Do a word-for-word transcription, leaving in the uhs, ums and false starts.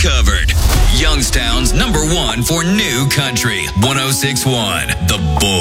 covered. Youngstown's number one for new country. one oh six point one, The Bull.